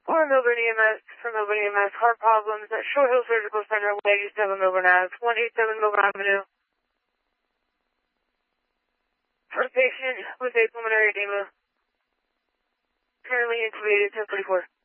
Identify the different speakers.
Speaker 1: Or Melbourne EMS, for Melbourne EMS, heart problems at Short Hill Surgical Center, 187 Melbourne Ave, 187 Melbourne Avenue. For a patient with a pulmonary edema, currently intubated, 1044.